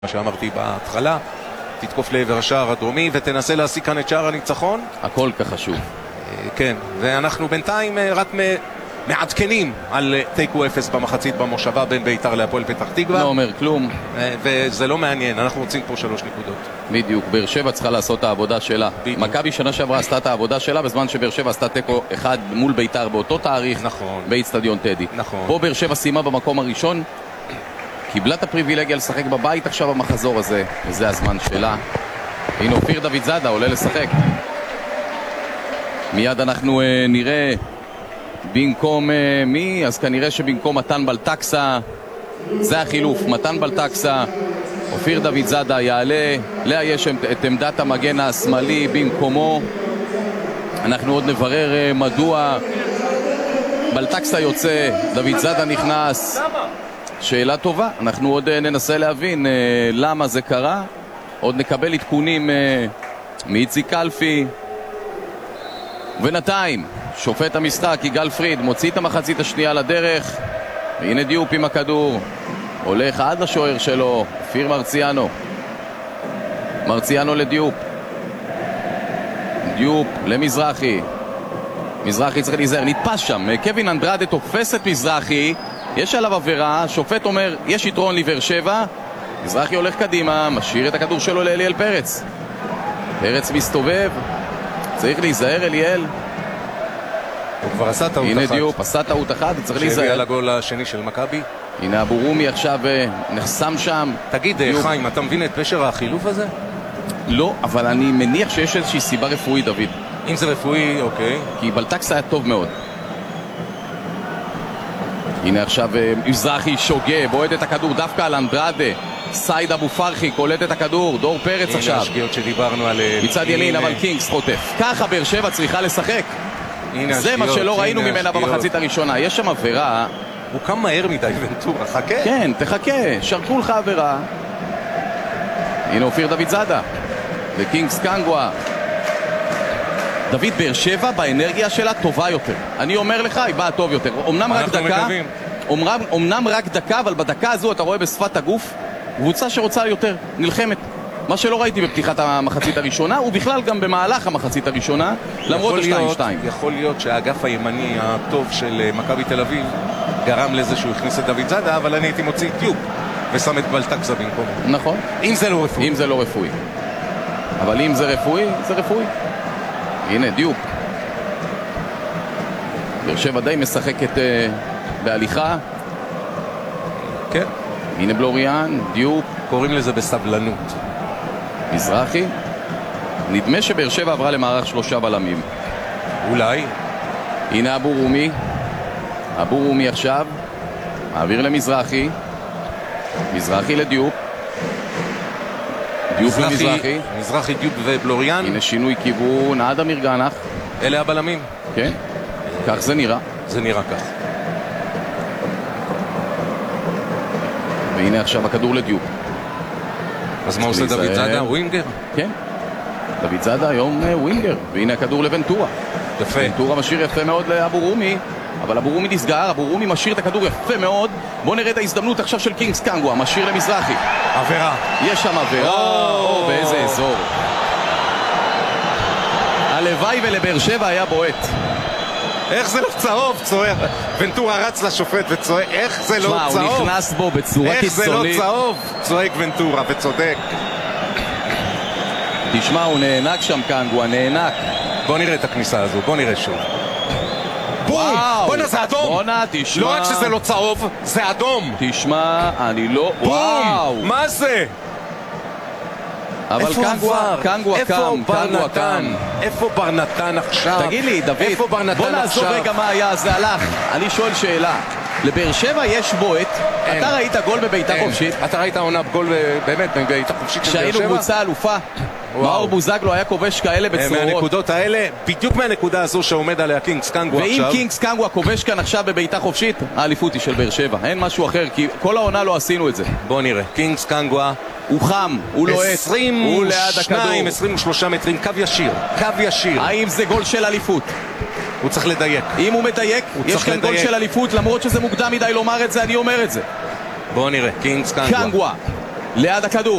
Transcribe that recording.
מה שאמרתי בהתחלה, תתקוף לעבר השער הדרומי ותנסה להשיג כאן את שער הניצחון. הכל כך חשוב. כן, ואנחנו בינתיים רק מעדכנים על תיקו 0 במחצית במושבה בין ביתר להפועל פתח תקווה. לא אומר כלום. וזה לא מעניין, אנחנו רוצים פה 3 נקודות. בדיוק, באר שבע צריכה לעשות את העבודה שלה. מכבי שנה שעברה עשתה את העבודה שלה בזמן שבאר שבע עשתה תיקו 1 מול ביתר באותו תאריך. נכון. באצטדיון טדי. נכון. פה באר שבע סיימה במקום הראשון, קיבלה את הפריבילגיה לשחק בבית עכשיו במחזור הזה, וזה הזמן שלה. הנה אופיר דוד זאדה עולה לשחק. מיד אנחנו נראה במקום מי, אז כנראה שבמקום מתן בלטקסה, זה החילוף, מתן בלטקסה, אופיר דוד זאדה יעלה לאייש את עמדת המגן השמאלי במקומו. אנחנו עוד נברר מדוע בלטקסה יוצא, דוד זאדה נכנס. שאלה טובה, אנחנו עוד ננסה להבין למה זה קרה. עוד נקבל עדכונים מאיציק קלפי. ובינתיים שופט המשחק יגאל פריד מוציא את המחצית השנייה לדרך. והנה דיופ עם הכדור, הולך עד לשוער שלו, אופיר מרציאנו. מרציאנו לדיופ, דיופ למזרחי. מזרחי צריך להיזהר, נתפס שם, קווין אנדרדה תופס את מזרחי, יש עליו עבירה, שופט אומר יש יתרון לבאר שבע. מזרחי הולך קדימה, משאיר את הכדור שלו לאליאל פרץ. פרץ מסתובב, צריך להיזהר אליאל. הוא כבר עשה טעות אחת. הנה דיופ, עשה טעות אחת, צריך להיזהר. שהביאה לגול השני של מכבי. הנה אבו רומי עכשיו נחסם שם. תגיד חיים, אתה מבין את פשר החילוף הזה? לא, אבל אני מניח שיש איזושהי סיבה רפואית, דוד. אם זה רפואי, אוקיי. כי בלטקס היה טוב מאוד. הנה עכשיו מזרחי שוגה, בועט את הכדור דווקא על אנדרדה. סייד אבו פרחי קולט את הכדור, דור פרץ עכשיו. הנה השגיאות שדיברנו עליהן. מצד ימין, אבל קינגס חוטף. ככה באר שבע צריכה לשחק. זה מה שלא ראינו ממנה במחצית הראשונה. יש שם עבירה. הוא קם מהר מדי ונטורה, חכה. כן, תחכה, שרקו לך עבירה. הנה אופיר דוד זאדה וקינגס קנגווה. דוד, באר שבע באנרגיה שלה טובה יותר. אני אומר לך, היא באה טוב יותר. אומנם רק דקה, אבל בדקה הזו אתה רואה בשפת הגוף קבוצה שרוצה יותר, נלחמת. מה שלא ראיתי בפתיחת המחצית הראשונה, ובכלל גם במהלך המחצית הראשונה, למרות ה-2-2. יכול להיות שהאגף הימני הטוב של מכבי תל אביב גרם לזה שהוא הכניס את דוד זאדה, אבל אני הייתי מוציא טיופ ושם את בלטקסה במקום. נכון. אם זה לא רפואי. אם זה לא רפואי. אבל אם זה רפואי, זה רפואי. הנה דיופ. באר שבע די משחקת בהליכה. כן. הנה בלוריאן, דיופ. קוראים לזה בסבלנות. מזרחי. נדמה שבאר שבע עברה למערך 3 בלמים. אולי. הנה אבו רומי. אבו רומי עכשיו מעביר למזרחי. מזרחי לדיופ. דיופ למזרחי. מזרחי, דיופ ובלוריאן. הנה שינוי כיוון, עד אמיר גנח. אלה הבלמים. כן, כך זה נראה. זה נראה כך. והנה עכשיו הכדור לדיופ. אז מה עושה דוד זאדה? ווינגר? כן, דוד זאדה היום ווינגר. והנה הכדור לבנטורה. יפה. בנטורה משאיר יפה מאוד לאבו רומי, אבל אבו רומי נסגר, אבו רומי משאיר את הכדור יפה מאוד. בוא נראה את ההזדמנות עכשיו של קינגס קנגווה, משאיר למזרחי. עבירה. יש שם עבירה, באיזה אזור. הלוואי ולבאר שבע היה בועט. איך זה לא צהוב? צועק. ונטורה רץ לשופט וצועק, איך זה לא צהוב? הוא נכנס בו בצורה קיצונית. איך זה לא צהוב? צועק ונטורה וצודק. תשמע, הוא נענק שם קנגווה, נענק. בוא נראה את הכניסה הזו, בוא נראה שוב. בום! בוא'נה, זה אדום! בוא'נה, תשמע. לא רק שזה לא צהוב, זה אדום! תשמע, אני לא... בום! מה זה? אבל קנגווה קם. איפה בר נתן עכשיו? תגיד לי, דוד, בוא נעזוב רגע מה היה, זה הלך. אני שואל שאלה. לבאר שבע יש בועט. אתה ראית גול בביתה חופשית? אתה ראית עונה גול באמת בביתה חופשית של באר שבע? כשהיינו קבוצה אלופה, מאור בוזגלו היה כובש כאלה בצרורות. מהנקודות האלה, בדיוק מהנקודה הזו שעומד עליה קינגס קנגווה עכשיו. ואם קינגס קנגווה כובש כאן עכשיו בביתה חופשית, האליפות היא של באר שבע. אין משהו אחר, כי כל העונה לא עשינו את זה. בוא נראה, קינגס קנגווה הוא חם, הוא לועט, הוא ליד הכדור. 23 מטרים, קו ישיר, קו ישיר. האם זה גול של אליפות? הוא צריך לדייק. אם הוא מדייק, יש כאן גול של אליפות, למרות שזה מוקדם מדי לומר את זה, אני אומר את זה. בואו נראה, קינגס קנגווה. ליד הכדור.